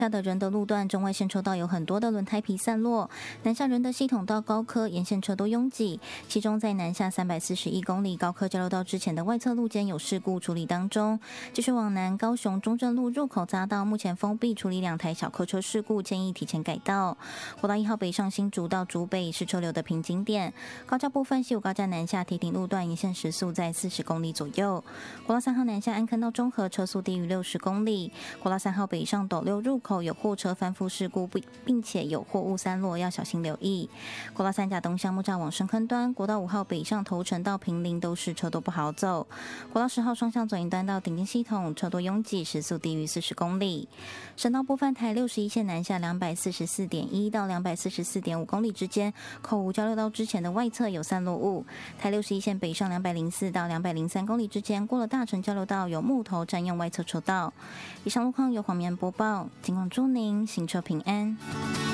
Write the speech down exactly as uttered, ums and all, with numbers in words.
下的仁德路段中外线车道有很多的轮胎皮散落，南下仁德系统到高科沿线车都拥挤，其中在南下三百四十一公里高科交流道之前的外侧路肩有事故处理当中，继续往南高雄中正路入口匝道目前封闭处理两台小客车事故，建议提前改道。国道一号北上新竹到竹北是车流的瓶颈点，高架部分西武高架南下堤顶路段沿线时速在四十公里左右，国道三号南下安坑到中和车速低于六十公里，国道三号北上斗六入口有货车翻覆事故，并且有货物散落，要小心留意。国道三甲东向木栅往深坑端，国道五号北上头城到平林都是车都不好走。国道十号双向左营端到顶尖系统车多拥挤，时速低于四十公里。省道部分台六十一线南下两百四十四点一到两百四十四点五公里之间，口湖交流道之前的外侧有散落物。台六十一线北上两百零四到两百零三公里之间，过了大城交流道有木头占用外侧车道。以上路况由黄棉播报，尽管祝您行车平安。